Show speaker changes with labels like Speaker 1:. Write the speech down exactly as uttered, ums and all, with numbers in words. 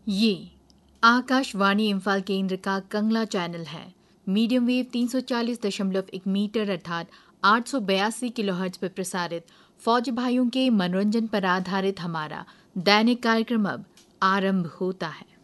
Speaker 1: ये आकाशवाणी इम्फाल केंद्र का कंगला चैनल है। मीडियम वेव तीन सौ चालीस दशमलव एक मीटर अर्थात आठ सौ बयासी किलोहर्ट्ज पर प्रसारित फौजी भाइयों के मनोरंजन पर आधारित हमारा दैनिक कार्यक्रम अब आरंभ होता है।